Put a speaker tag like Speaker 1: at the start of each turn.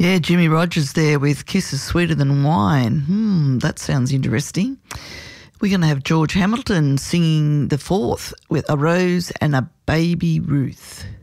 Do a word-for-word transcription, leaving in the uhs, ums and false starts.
Speaker 1: Yeah, Jimmy Rogers there with Kisses Sweeter Than Wine. Hmm, that sounds interesting. We're going to have George Hamilton singing the fourth with A Rose and a Baby Ruth.